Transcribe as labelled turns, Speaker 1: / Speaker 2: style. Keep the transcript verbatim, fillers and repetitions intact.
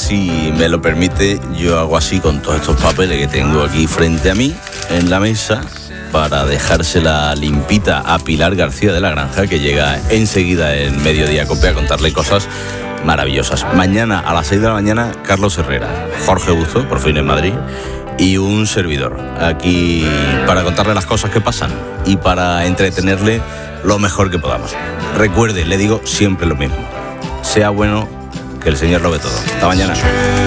Speaker 1: si me lo permite, yo hago así con todos estos papeles que tengo aquí frente a mí, en la mesa, para dejársela limpita a Pilar García de la Granja, que llega enseguida en Mediodía Cope a contarle cosas maravillosas. Mañana a las seis de la mañana, Carlos Herrera, Jorge Busto, por fin en Madrid, y un servidor aquí para contarle las cosas que pasan y para entretenerle lo mejor que podamos. Recuerde, le digo siempre lo mismo: sea bueno, que el Señor lo ve todo. Hasta mañana.